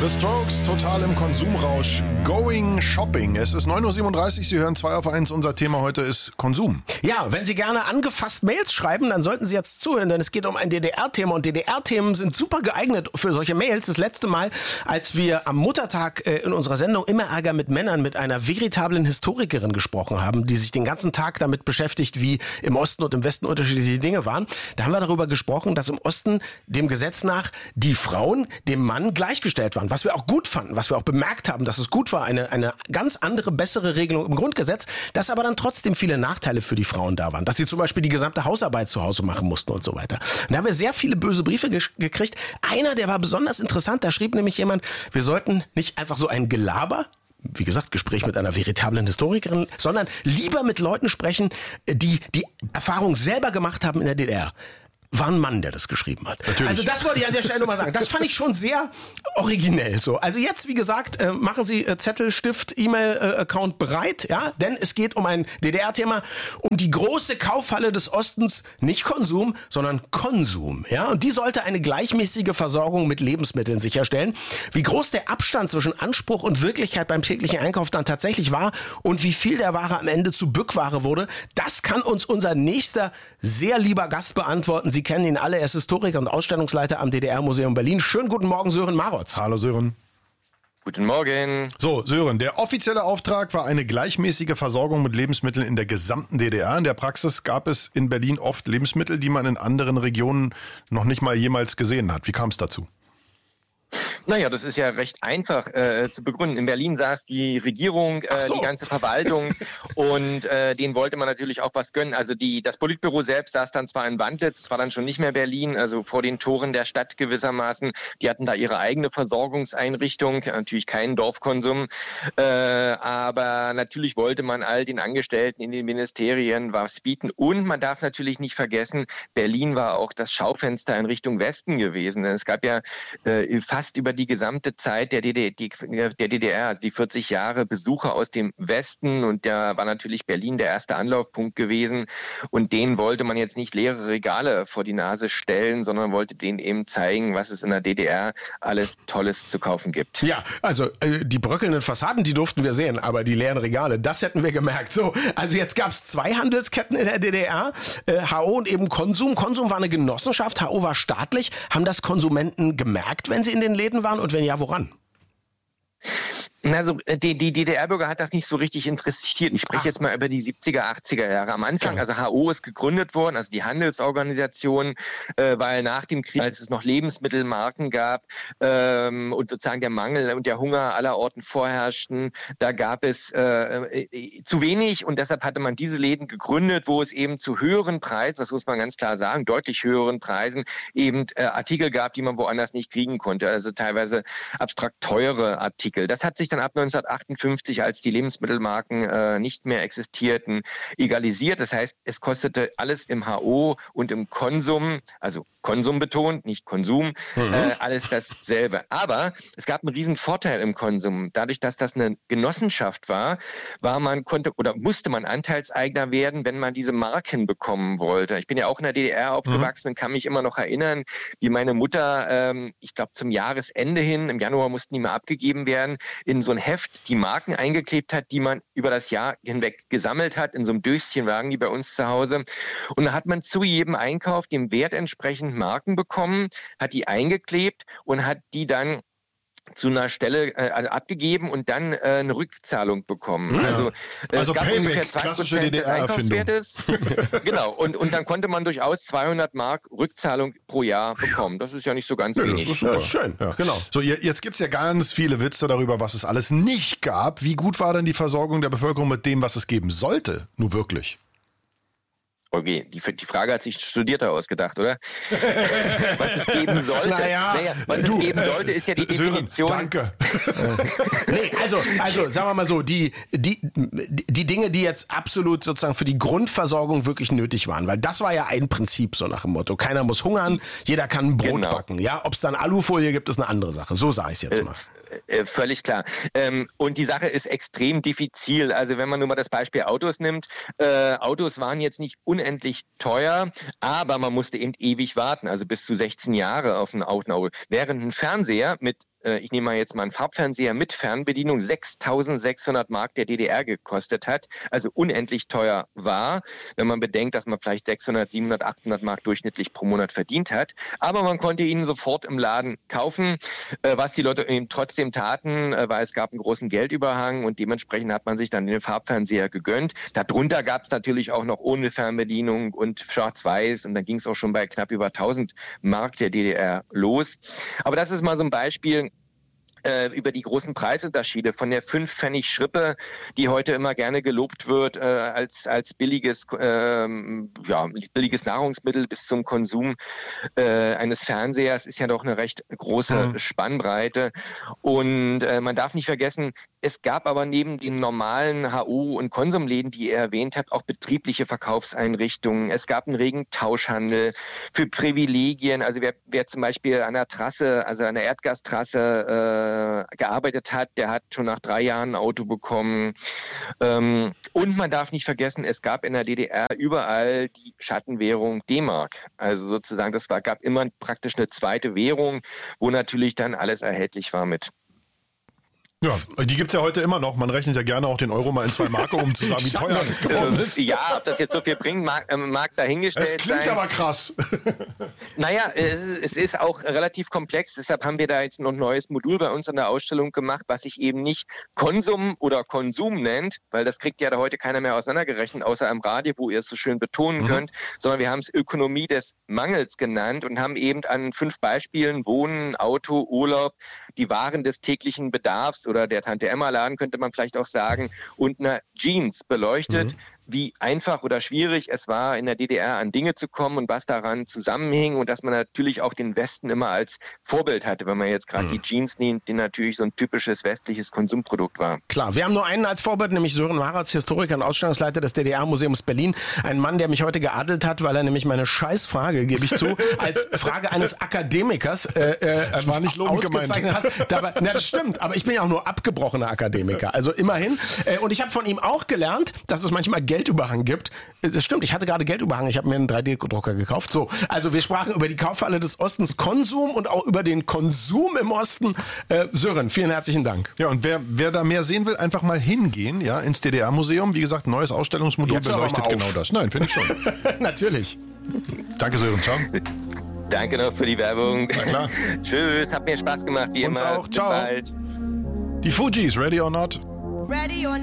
The Strokes, total im Konsumrausch. Going Shopping. Es ist 9.37 Uhr, Sie hören 2 auf 1. Unser Thema heute ist Konsum. Ja, wenn Sie gerne angefasst Mails schreiben, dann sollten Sie jetzt zuhören, denn es geht um ein DDR-Thema und DDR-Themen sind super geeignet für solche Mails. Das letzte Mal, als wir am Muttertag in unserer Sendung Immer Ärger mit Männern mit einer veritablen Historikerin gesprochen haben, die sich den ganzen Tag damit beschäftigt, wie im Osten und im Westen unterschiedliche Dinge waren, da haben wir darüber gesprochen, dass im Osten dem Gesetz nach die Frauen dem Mann gleichgestellt waren. Was wir auch gut fanden, was wir auch bemerkt haben, dass es gut war, eine ganz andere, bessere Regelung im Grundgesetz, dass aber dann trotzdem viele Nachteile für die Frauen da waren. Dass sie zum Beispiel die gesamte Hausarbeit zu Hause machen mussten und so weiter. Und da haben wir sehr viele böse Briefe gekriegt. Einer, der war besonders interessant, da schrieb nämlich jemand, wir sollten nicht einfach so ein Gelaber, wie gesagt, Gespräch mit einer veritablen Historikerin, sondern lieber mit Leuten sprechen, die die Erfahrung selber gemacht haben in der DDR. War ein Mann, der das geschrieben hat. Natürlich. Also das wollte ich an der Stelle nochmal sagen. Das fand ich schon sehr originell so. Also jetzt, wie gesagt, machen Sie Zettel, Stift, E-Mail-Account bereit, ja, denn es geht um ein DDR-Thema, um die große Kaufhalle des Ostens, nicht Konsum, sondern Konsum, ja, und die sollte eine gleichmäßige Versorgung mit Lebensmitteln sicherstellen. Wie groß der Abstand zwischen Anspruch und Wirklichkeit beim täglichen Einkauf dann tatsächlich war und wie viel der Ware am Ende zu Bückware wurde, das kann uns unser nächster sehr lieber Gast beantworten. Sie kennen ihn alle, er ist Historiker und Ausstellungsleiter am DDR-Museum Berlin. Schönen guten Morgen, Sören Marotz. Hallo Sören. Guten Morgen. So, Sören, der offizielle Auftrag war eine gleichmäßige Versorgung mit Lebensmitteln in der gesamten DDR. In der Praxis gab es in Berlin oft Lebensmittel, die man in anderen Regionen noch nicht mal jemals gesehen hat. Wie kam es dazu? Naja, das ist ja recht einfach zu begründen. In Berlin saß die Regierung, die ganze Verwaltung und denen wollte man natürlich auch was gönnen. Also das Politbüro selbst saß dann zwar in Wandlitz, war dann schon nicht mehr Berlin, also vor den Toren der Stadt gewissermaßen. Die hatten da ihre eigene Versorgungseinrichtung, natürlich keinen Dorfkonsum, aber natürlich wollte man all den Angestellten in den Ministerien was bieten. Und man darf natürlich nicht vergessen, Berlin war auch das Schaufenster in Richtung Westen gewesen. Es gab ja fast über die gesamte Zeit der DDR, also die 40 Jahre, Besucher aus dem Westen, und da war natürlich Berlin der erste Anlaufpunkt gewesen, und denen wollte man jetzt nicht leere Regale vor die Nase stellen, sondern wollte denen eben zeigen, was es in der DDR alles Tolles zu kaufen gibt. Ja, also die bröckelnden Fassaden, die durften wir sehen, aber die leeren Regale, das hätten wir gemerkt. So, also jetzt gab es 2 Handelsketten in der DDR, HO und eben Konsum. Konsum war eine Genossenschaft, HO war staatlich. Haben das Konsumenten gemerkt, wenn sie in den Läden waren, und wenn ja, woran? Also die DDR-Bürger hat das nicht so richtig interessiert. Ich spreche jetzt mal über die 70er, 80er Jahre. Am Anfang, also HO ist gegründet worden, also die Handelsorganisation, weil nach dem Krieg, als es noch Lebensmittelmarken gab und sozusagen der Mangel und der Hunger aller Orten vorherrschten, da gab es zu wenig, und deshalb hatte man diese Läden gegründet, wo es eben zu höheren Preisen, das muss man ganz klar sagen, deutlich höheren Preisen, eben Artikel gab, die man woanders nicht kriegen konnte. Also teilweise abstrakt teure Artikel. Das hat sich dann ab 1958, als die Lebensmittelmarken nicht mehr existierten, egalisiert. Das heißt, es kostete alles im HO und im Konsum, also Konsum betont, nicht Konsum, alles dasselbe. Aber es gab einen riesen Vorteil im Konsum. Dadurch, dass das eine Genossenschaft war, musste man Anteilseigner werden, wenn man diese Marken bekommen wollte. Ich bin ja auch in der DDR aufgewachsen und kann mich immer noch erinnern, wie meine Mutter, ich glaube zum Jahresende hin, im Januar mussten die mal abgegeben werden, in so ein Heft die Marken eingeklebt hat, die man über das Jahr hinweg gesammelt hat. In so einem Döschen lagen die bei uns zu Hause. Und da hat man zu jedem Einkauf dem Wert entsprechend Marken bekommen, hat die eingeklebt und hat die dann zu einer Stelle abgegeben und dann eine Rückzahlung bekommen. Ja. Also es gab Payback, ungefähr 2% des Einkaufswertes. Genau, und dann konnte man durchaus 200 Mark Rückzahlung pro Jahr bekommen. Das ist ja nicht so ganz wenig. Das ist schön. Ja. Genau. So, jetzt gibt's ja ganz viele Witze darüber, was es alles nicht gab. Wie gut war denn die Versorgung der Bevölkerung mit dem, was es geben sollte? Nun wirklich? Okay, die Frage hat sich Studierter ausgedacht, oder? Was es geben sollte. Was es geben sollte, ist ja die Definition. Sören, danke. Nee, also sagen wir mal so, die Dinge, die jetzt absolut sozusagen für die Grundversorgung wirklich nötig waren, weil das war ja ein Prinzip so nach dem Motto, keiner muss hungern, jeder kann Brot backen. Ja, ob es dann Alufolie gibt, ist eine andere Sache. So sah ich es jetzt mal. Völlig klar. Und die Sache ist extrem diffizil. Also wenn man nur mal das Beispiel Autos nimmt, Autos waren jetzt nicht unendlich teuer, aber man musste eben ewig warten, also bis zu 16 Jahre auf ein Auto. Während ein Fernseher mit ich nehme mal jetzt mal einen Farbfernseher mit Fernbedienung, 6.600 Mark der DDR gekostet hat, also unendlich teuer war, wenn man bedenkt, dass man vielleicht 600, 700, 800 Mark durchschnittlich pro Monat verdient hat. Aber man konnte ihn sofort im Laden kaufen, was die Leute eben trotzdem taten, weil es gab einen großen Geldüberhang und dementsprechend hat man sich dann den Farbfernseher gegönnt. Darunter gab es natürlich auch noch ohne Fernbedienung und Schwarz-Weiß und dann ging es auch schon bei knapp über 1.000 Mark der DDR los. Aber das ist mal so ein Beispiel über die großen Preisunterschiede von der 5-Pfennig-Schrippe, die heute immer gerne gelobt wird als billiges Nahrungsmittel bis zum Konsum eines Fernsehers, ist ja doch eine recht große Spannbreite. Und man darf nicht vergessen, es gab aber neben den normalen HO- und Konsumläden, die ihr erwähnt habt, auch betriebliche Verkaufseinrichtungen. Es gab einen regen Tauschhandel für Privilegien. Also wer zum Beispiel an der Trasse, also an der Erdgastrasse gearbeitet hat, der hat schon nach 3 Jahren ein Auto bekommen. Und man darf nicht vergessen, es gab in der DDR überall die Schattenwährung D-Mark. Also sozusagen, gab immer praktisch eine zweite Währung, wo natürlich dann alles erhältlich war mit. Ja, die gibt's ja heute immer noch. Man rechnet ja gerne auch den Euro mal in 2 Mark um, zu sagen, wie teuer das geworden ist. Ja, ob das jetzt so viel bringt, mag dahingestellt sein. Es klingt aber krass. Naja, es ist auch relativ komplex. Deshalb haben wir da jetzt noch ein neues Modul bei uns an der Ausstellung gemacht, was sich eben nicht Konsum oder Konsum nennt, weil das kriegt ja da heute keiner mehr auseinandergerechnet, außer im Radio, wo ihr es so schön betonen könnt, sondern wir haben es Ökonomie des Mangels genannt und haben eben an 5 Beispielen Wohnen, Auto, Urlaub, die Waren des täglichen Bedarfs oder der Tante-Emma-Laden, könnte man vielleicht auch sagen, und eine Jeans beleuchtet, wie einfach oder schwierig es war, in der DDR an Dinge zu kommen und was daran zusammenhing und dass man natürlich auch den Westen immer als Vorbild hatte, wenn man jetzt gerade die Jeans nimmt, die natürlich so ein typisches westliches Konsumprodukt war. Klar, wir haben nur einen als Vorbild, nämlich Sören Maratz, Historiker und Ausstellungsleiter des DDR-Museums Berlin. Ein Mann, der mich heute geadelt hat, weil er nämlich meine Scheißfrage, gebe ich zu, als Frage eines Akademikers war nicht ausgezeichnet hat. Dabei, das stimmt, aber ich bin ja auch nur abgebrochener Akademiker, also immerhin. Und ich habe von ihm auch gelernt, dass es manchmal Geldüberhang gibt. Das stimmt, ich hatte gerade Geldüberhang, ich habe mir einen 3D-Drucker gekauft. So, also wir sprachen über die Kaufhalle des Ostens, Konsum und auch über den Konsum im Osten. Sören, vielen herzlichen Dank. Ja, und wer da mehr sehen will, einfach mal hingehen, ja, ins DDR-Museum. Wie gesagt, neues Ausstellungsmodul beleuchtet genau das. Nein, finde ich schon. Natürlich. Danke, Sören. Ciao. Danke noch für die Werbung. Na klar. Tschüss, hat mir Spaß gemacht, wie Uns immer. auch. Ciao. Bis bald. Die Fugees, Ready or Not? Ready or